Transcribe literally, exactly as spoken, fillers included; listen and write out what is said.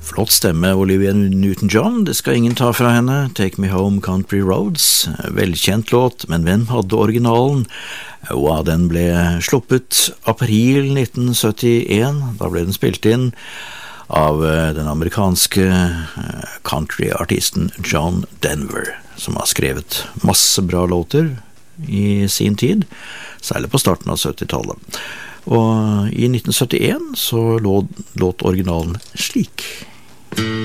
Flott stemme, Olivia Newton-John, det skal ingen ta fra henne. Take Me Home Country Roads, velkjent låt, men hvem hadde originalen? Ja, den ble sluppet april nitten syttien, da ble den spilt inn av den amerikanske countryartisten John Denver, som har skrevet masse bra låter i sin tid, særlig på starten av syttitallet. Og i nitten syttien så låt originalen slik.